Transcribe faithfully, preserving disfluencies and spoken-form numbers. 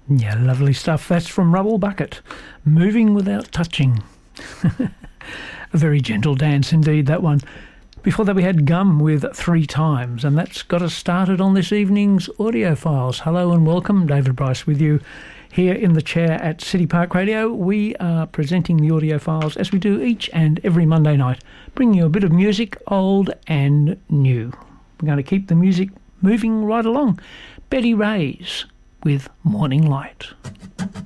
Yeah, lovely stuff. That's from Rubble Bucket. Moving Without Touching. A very gentle dance indeed, that one. Before that we had Gum with Three Times, and that's got us started on this evening's Audio Files. Hello and welcome, David Bryce with you here in the chair at City Park Radio. We are presenting the Audio Files as we do each and every Monday night, bringing you a bit of music, old and new. We're going to keep the music moving right along. Betty Ray's with Morning Light.